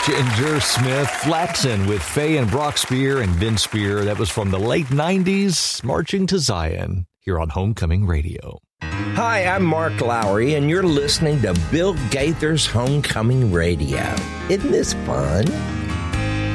Ginger Smith Flaxen with Faye and Brock Spear and Vince Spear. That was from the late 90s, Marching to Zion, here on Homecoming Radio. Hi, I'm Mark Lowry, and you're listening to Bill Gaither's Homecoming Radio. Isn't this fun?